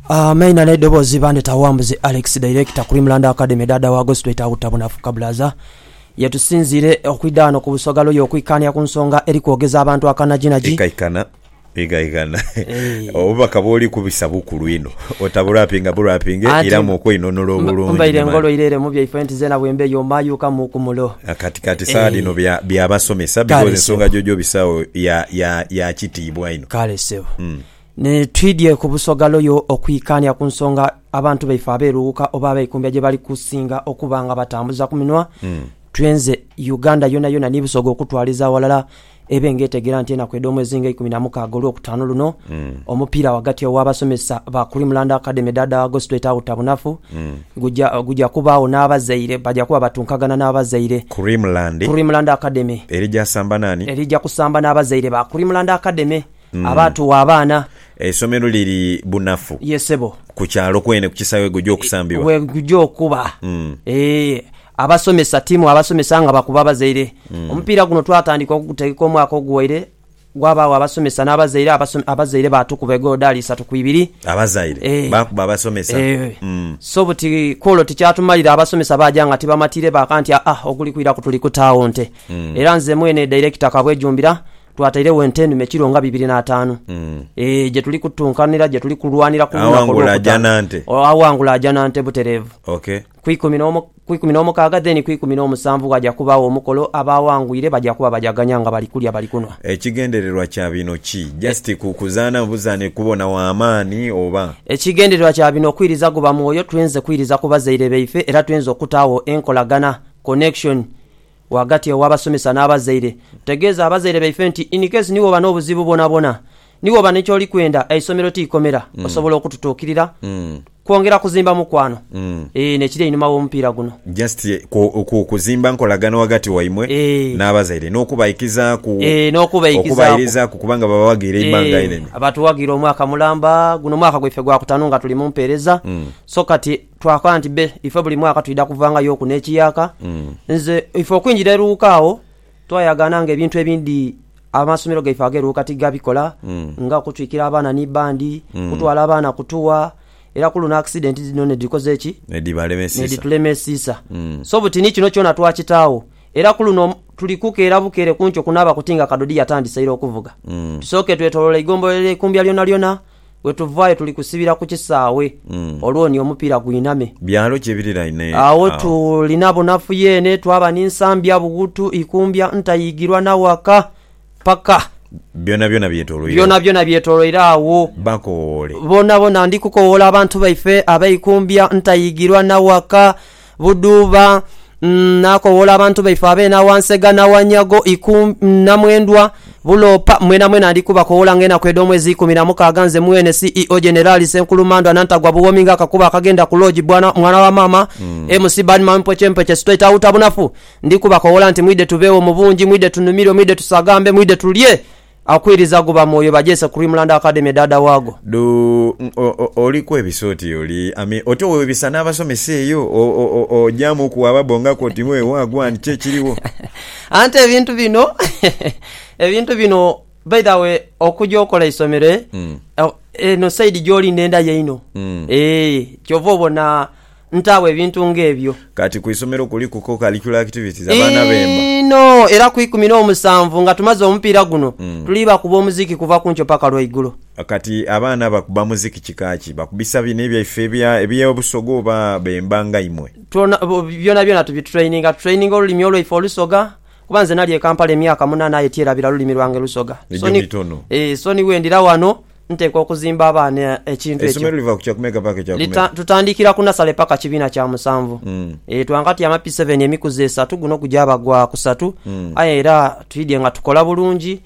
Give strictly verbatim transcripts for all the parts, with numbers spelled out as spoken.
Uh, maina ne dobozi bande tawambuze Alex director kuri Mlanda Academy dada wa Gospel Tautabunafu kablaza yatusinzire okwidano ku busogalo yokwikanya ku nsonga eri kwogeza abantu akanajinaji ikaikana igaigana oba kaboli kubisabukulu ino otabula pinga bula pinge ira moko inonolo bulungi mbaire ngolo irere mu bya ifenti zena bwembe yo mayuka mu kumulo kati kati sadi no bya bya basomesa because nsonga jojo bisawo ya ya ya kitibwa ino kale sewo mm. ne twidye ku busogalo yo okwikanya ku nsonga abantu baifa beruka oba baikumbya je bali kusinga okubanga batambuza kuminwa mm. twenze Uganda yona yona nibusogo okutwaliza walala ebengete guarantee na kwedo mwezi nga ikumi na mukaga olwokutaano luno mm. omupira wagati w'abasomesa ba kuri Mlanda Academy dada Gospel Tautabunafu mm. gujja gujja kubaawo n'abazaire bajja kuba batunkagana n'abazaire kuri Mlanda kuri Mlanda Academy erija samba nani erija kusamba n'abazaire ba kuri Mlanda Academy mm. abatu wabana esomero liri Bunafu yesebo ku kyalo kwene ku kisawe gujja okusambiwa we gujja okuba mm. eh abasomesa timu abasomesa nga bakuba bazaire mm. omupira guno twatandika okugutegeka omwaka ogwere gwaba abasomesa n'abazaire abazaire batukube godali three ku two abazaire eh. bakuba abasomesa eh. mm. so buti kolo tikyatumalira abasomesa bajanga tibamatire bakanti ah oguli kwira kutuli kutawo nte mm. era nze mwene director kabwejumbira twataire wentenu mechiro nga two na five mm. eh je tuli kutunkanira je tuli kulwanira ku awangula janante awangula janante buterevu okay kwikumi nomo kwikumi nomo kaga then kwikumi nomo sanvu wajja kubawo omukolo abawangwire bajja kuba bajaganyanga bali kulya bali kunwa ekigendererwa kya bino ki just e, kukuzana buzane kubona wa amani oba ekigendererwa kya bino kwiriza guba moyo twenze kwiriza kubazaire beife era twenze okutawo enkolagana connection wagati wabasomesa n'abazaire tegeza abazaire beifenti in case niwo bano obuzibu bona bona niwo bane kyoli kwenda aisomero tikomera mm. osobola okututukirira mm. kwongera kuzimba mukwano mm. eh nekire inuma wo mpira guno just ku, ku kuzimba nkolagano wagati waimwe e. n'abazaire n'okubayikiza ku eh n'okubayikiza okubayiriza ku kubanga baba wagire e. ibanga inene abantu wagira omwaka mulamba guno mwaka gwefe gwa kutanunga tuli mu mpereza mm. so kati twakwa nti be ife buli mwaka tuida kuvanga yo ku nekiyaka mm. nze ife okwinjira eruukaawo twayagananga ebintu ebindi amasomero gaifa ageruuka tigabikola mm. nga kutwikira abana ni bandi mm. kutwala abana kutuwa era kuluna accident zino ne dikoze eki ne dibalemesisa ne ditulemesisa mm. so buti ni kino kyona twakitawo era kuluno tulikuke era bukere kuncho kunaba kutinga kadodi yatandisa iro okuvuga mm. tusoke twetolola igombolele kumbya lyona lyona wetuvaye tulikusibira ku kisaawe mm. olwoni omupira guiname byalo kyebirira ine awo tulinabo nafu yene twaba ninsambya bugutu ikumbya ntayigirwa na waka paka byona byona byetoloira byona byona byetoloira awo bakole bona bona ndikukowola abantu baife abayikumbya ntayigirwa na waka buduba mm, nako wola abantu baife abena wansega na wanyago ikum namwendwa bulopa mwena mwena ndikuba kowola ngena kwedo mwezi kumi na mukaga nze mwene C E O General Senkulumando anantagwa buwominga akakuba akagenda ku lodge bwana mwana wa mama mm. M C Bad Mampo Chempe che straight out abunafu ndikuba kowola nti mwide tubewo mubunji mwide tunumiro mwide tusagambe mwide tulye akwiriza guba moyo bajesa kuri Mlanda Academy dada wago do oli ko ebisoti oli ami oto webisana abasomeseyo o jamu ku ababonga ko timwe wagwa nche kiriwo ante ebintu bino ebintu bino by the way okujja okola isomere mm. e no side joli nenda yeino mm. eh kyovobo na ntawe ebintu ngebyo kati ku isomero kuli ku curricular activities abana bemba no era ku ikumi n'omusanvu nga tumaze omupira guno mm. tuliba kuba omuziki kuva kuncho paka lwaigulo kati abana bakuba muziki kikaki bakubisa bine bya ifebya ebiye obusogo ba bembanga imwe tuna byona byona tubi training training olulimi olwo ifo lusoga kubanze nali e Kampala emyaka munana ayetira bila lulimi lwange lusoga so ni eh so ni wendira wano nteko okuzimba abana ekintu ekyo esomero liva kucha kumeka pake cha kumeka tutandikira kuna sale paka kibina kya musanvu mm. e twangati ya mapi seven emikuze three guno kujaba gwa kusatu mm. aya era tuidye nga tukola bulungi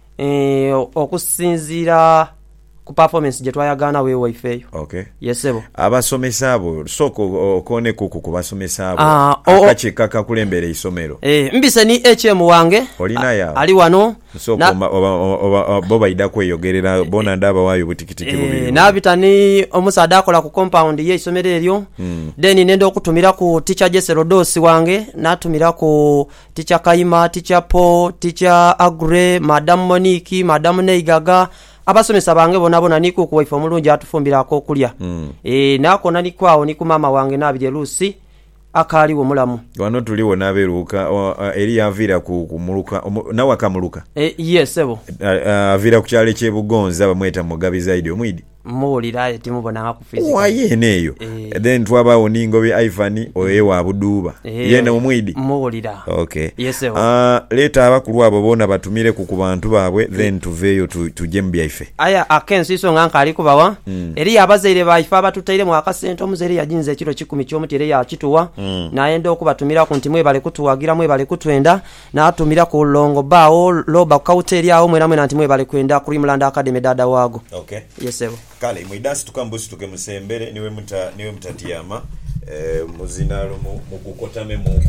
e okusinzira ku performance je twayagana wewe ifeyo okay yesebo abasomesa abo soko okone kuku kubasomesa abo ah, akachika kakulembere isomero eh mbise ni H M wange olina ya ali wano soko boba idakwe yogerera bona ndaba wayo butikitiki bubiri eh nabitani omusada akola ku compound ye isomero eryo mm. then nendo okutumira ku teacher Jesse Rodosi wange natumira ku teacher Kaima teacher Po teacher Agre madam Moniki madam Neigaga abasomesa bange bona bona niko kuwaifa omulungi atufumbirako okulya mm. e nako nanikwawo ni ku mama wange nabire Lucy akaliwo mulamu wano tuliwo naberuka eri yavira ku kumuluka nawe akamuluka e yes ebo avira ku kyale kyebugonza bamweta Mugabi Zaidi omwidi muwulira timubona akufizika waye neyo e. Then twabawo ningobe Ivan oyewa buduba e. Yena omwidi muwulira okay yes ebo uh, leta abakulu abo bona batumire ku kubantu babwe mm. Then tuveyo tuje mbya ife aya akensi so nganka ali kubawa mm. Eri abazaire baifa abatutaire mu akasento omuzeri yajinze kiro kikumi ky'omutere ya kituwa mm. Naenda okubatumira ku ntimwe bale kutuwagira mwe bale kutwenda na atumira ku longo bawo loba kauteri awo mwera mwe ntimwe bale kwenda kuri Mulanda Academy dada wago okay yes ebo kale mwidasi tukambusi tukemsembere niwe muta niwe mtatiyama eh muzinalo mukukotame mu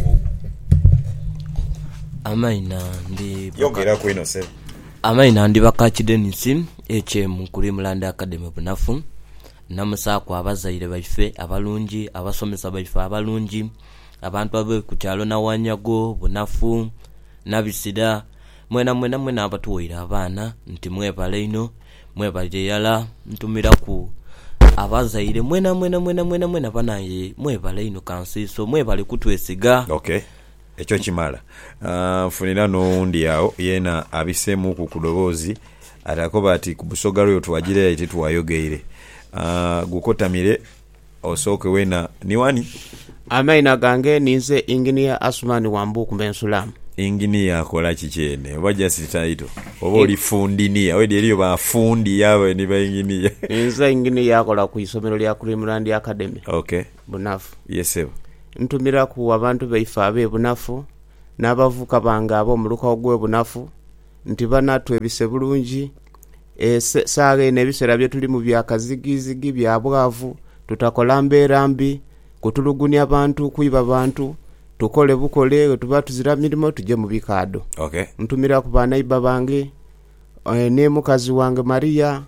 amaina ndi yogera ko ino se amaina ndi bakachi Denisi eche mukuri Mulanda Academy bunafu namusako abazaire baife abalungi abasomesa baife abalungi abantu abe kukyalo na Wanyago bunafu nabisida mwena mwena mwena abatuwira abana nti mwebale ino mwebale yala ntumira ku abazaire mwena mwena mwena mwena mwena banaye mwebale ino kansiso mwebale kutwesiga okay echo chimala uh, funira no ndi yao yena abisemu ku kudobozi atakoba ati kubusogalo yo twagire ite twayogeire uh, gukotamire osoke wena ni wani amaina gange ninze engineer Asmani Wambu kumbensulamu engineer akola kichene obaja sitaito oba oli fundinia wedi eriyo ba fundi yawe ni ba engineer ninze engineer akola ku isomero lya kuri Mulanda Academy okay bunafu yesebo ntumira ku abantu baifa abe bunafu n'abavuka banga abo muluka ogwe bunafu nti banatwe bise bulungi e saage nebisera bye tuli mu byakazigizigi bya bwavu tutakola mberambi kutulugunya abantu kuiba abantu tukole bukole tuba tuzira mirimo tuje mu bikado okay ntumira ku banaiba bange e, ne mukazi wange Maria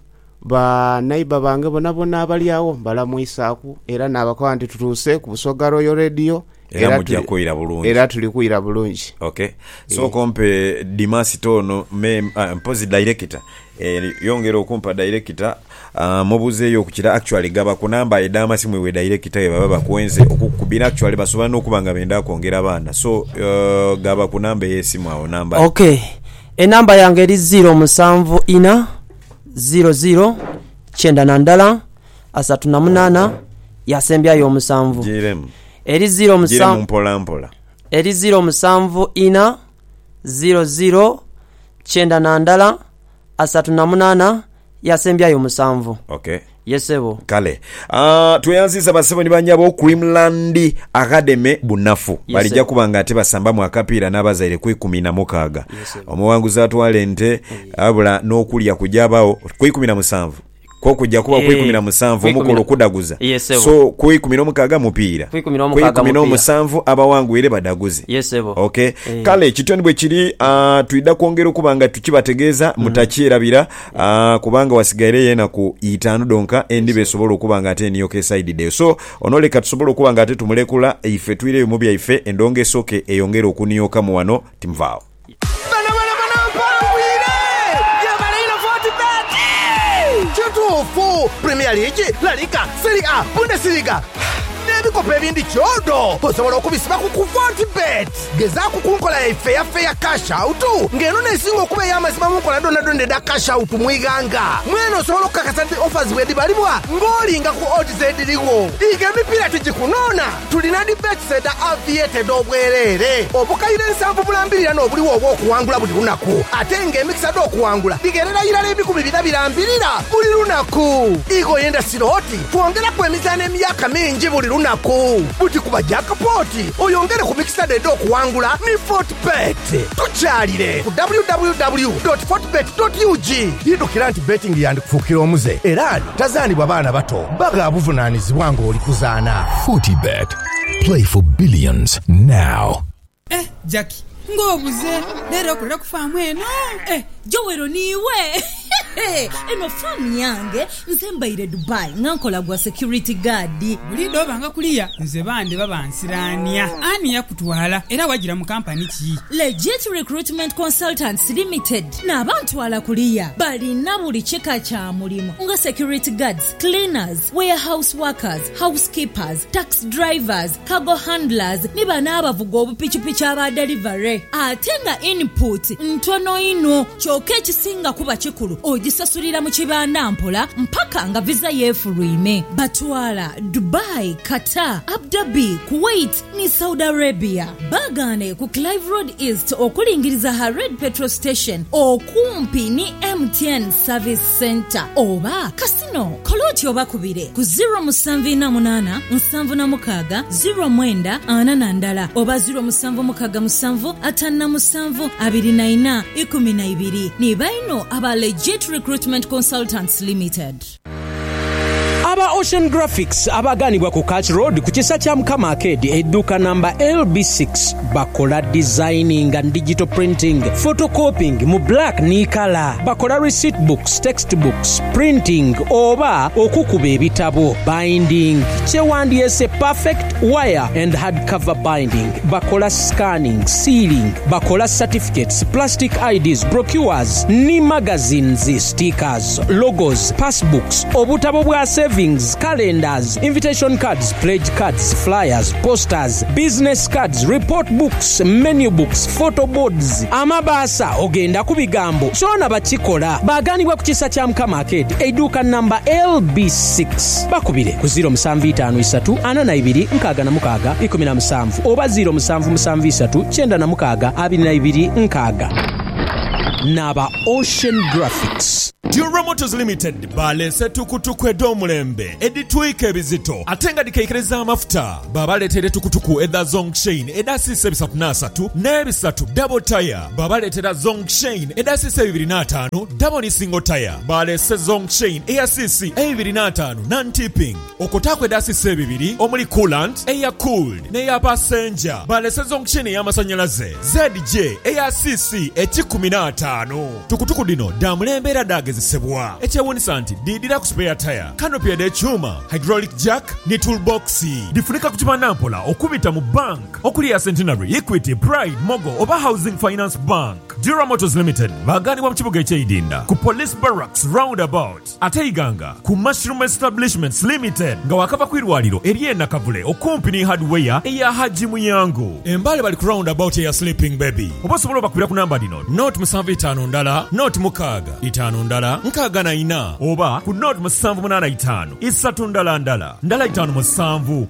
ba naiba bange bona bona abali awo balamwisaku era nabakwandi tutuse ku Busogalo yo radio era mujja kuira bulungi era tuli kuira bulungi okay so e. Kompe Dimasi tono me uh, mpozi director e, yongero okumpa director uh, mubuzeyo okukira actually gaba kunamba edama simwe we director ye baba bakwenze okukubira actually basobana okubanga benda kwongera bana so uh, gaba kunamba yesimu awo namba okay enamba yange eri zero musanvu ina zero zero chenda nandala asatu na munana yasembya yo musanvu jirem eri zero musanvu mpola mpola eri zero musanvu ina zero zero chenda nandala asatu na munana yasembya yo musanvu okay yesebo kale ah uh, tuyanziza basebo ni banyabo ku Mulanda Academy bunafu balijja kubanga ate basamba mu akapira n'abazaire ku ikumi na mukaaga omuwanguzi atwalente abula n'okulya kujabawo ku ikumi na musanvu ko kujja kuba ku ikumi na musanvu omukolo kudaguza so ku ikumi na mukaaga mupiira ku ikumi na musanvu abawanguire badaguze yesebo okay e. Kale kitoni bwe kiri uh, tuida kwongera kubanga tukibategeeza mm. Mutakirabira uh, kubanga wasigaire yena ku itano donka endi besobola kubanga ate niyo ke side de so onoleka tusobola kubanga ate tumulekula ife twire mu bya ife endonge soke eyongera okuniyoka mu wano timvao Premier League, La Liga, Serie A, Bundesliga. Nebikope bindi chodo. Osobola okubisiba ku Fortbet. Gezaku kunkola fair fair cash out. Ngeno nesingo kube yamazima munkola dona donde da cash out mwiganga. Mweno osobola kakasante offers wedi balibwa. Ngoli nga ku odds liwo. Ige mipira tujikunona. Tulina di bet seda aviated obwerere. Obukaire nsanvu bulambirira no buliwo obwo okuwangula buli lunaku. Atenge mixer do okuwangula. Digerera irale ebikumi birambirira buli lunaku. Igo yenda siroti. Tuongera ku emizane emyaka mingi buli lunaku. Buti kuba jackpoti. Oyongere ku mixer de do okuwangula ni Fortbet. Tuchalire ku w w w dot fortbet dot u g. Yidukira anti betting yandi kufukira omuze. Erani tazani babana bato. Baga abuvunanizibwa ngo oli kuzaana. Fortbet. Play for billions now. Eh, Jackie. Ngobuze lero kulira kufamu eno. Eh, Jowero niwe. Eno famu yange nze mbaire Dubai ngankola gwa security guard. Bulido banga kuliya nze bande babansirania ani yakutwala era wagira mu company ki? Legit Recruitment Consultants Limited n'abantu ala kuliya balina buli kika kya mulimu nga security guards, cleaners, warehouse workers, housekeepers, tax drivers, cargo handlers ne bana abavuga obupichipichi aba delivery. Ate nga input ntono ino kyoke kisinga kuba kikulu ogisasulira mu kibanda mpola mpaka nga visa yeefulwime. Batwala Dubai, Qatar, Abu Dhabi, Kuwait ni Saudi Arabia. Bagane ku Clive Road East okulingiriza Hared Petrol Station okumpi ni M T N Service Center. Oba kasino koloti oba kubire ku zero musanvu na munana nsanvu na mukaga zero mwenda ana na ndala oba zero musanvu mukaga musanvu atana musanvu abiri na ina ikumi na ibiri. Ni baino aba Legit Recruitment Consultants Limited. Aba Ocean Graphics abaganibwa ku Catch Road ku kisa kya Mukama Arcade edduka number L B six bakola designing and digital printing, photocopying mu black ni color, bakola receipt books, textbooks, printing oba okukuba ebitabo, binding, kyewandiise perfect wire and hardcover binding, bakola scanning, sealing, bakola certificates, plastic I Ds, brochures ni magazines, stickers, logos, passbooks, obutabo bwa savings, calendars, invitation cards, pledge cards, flyers, posters, business cards, report books, menu books, photo boards. Amabasa ogenda ku bigambo kyona bakikola baganibwa ku kisa kya Mukama Arcade eduka number L B six bakubire ku zero musanvu itaano isatu ana na ibiri nkaga na mukaga ikumi na musanvu oba zero musanvu musanvu isatu kyenda na mukaga abiri na ibiri nkaga. Naba Ocean Graphics. Dura Motors Limited balese tukutuku edomulembe editwike ebizito atenga dikekereza amafuta babaletere tukutuku eda Zongshin eda sise bisatu nasatu nebisatu double tire babaletera Zongshin eda sise bibiri na tano double ni single tire balese Zongshin ea sisi ebibiri na tano non-tipping okotakwe eda sise bibiri omuli coolant ea cooled neya passenger balese Zongshin ea masanyalaze Z J ea sisi eti kumi na tano tukutuku dino damulembe era dageze sebwa ekyewunisa nti didira ku spare tire canopy ekyuma hydraulic jack ne toolbox difunika kutima nampola okubita mu bank okuli ya Centenary, Equity, Pride, Mogo oba Housing Finance Bank. Dura Motors Limited baganibwa mu kibuga eky'Idinda ku Police Barracks roundabout ate Iganga ku Mushroom Establishments Limited nga wakava ku irwaliro eriye nakavule okumpi ni hardware eya Haji Muyango embale bali ku roundabout ya Sleeping Baby. Obosobola bakubira ku namba dino not musanvu itaano ndala not mukaga itaano ndala nkaga na ina oba ku not musanvu munana itaano isatu ndala ndala ndala itaano musanvu.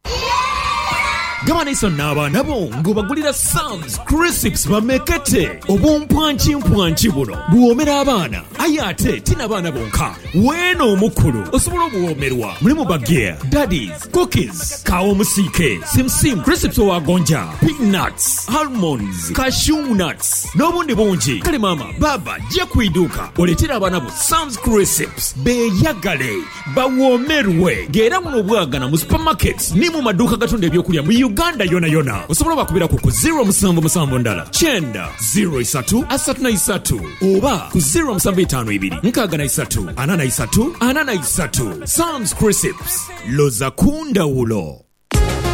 Gabana iso naba nabo ngobagulira Sam's Crisps bamekete obumpwanchi mpwanchi buno buomera abana ayate tina bana bonka weno omukulu osobola obuomerwa mulimu bagia daddies cookies kawo musike simsim crisps owagonja peanuts almonds cashew nuts n'obundi bungi kale mama baba jja kwiduka oletera abana bo Sam's Crisps beyagale bawomerwe ngera muno bwagana mu supermarkets ni mu maduka gatunda ebyokulya mu Uganda yona yona osobola bakubira ku zero musanvu musanvu ndala chenda zero isatu asatu na isatu oba ku zero musanvu itaano ibiri nkaga na isatu ana na isatu ana na isatu. Sam's Crisps loza kunda ulo.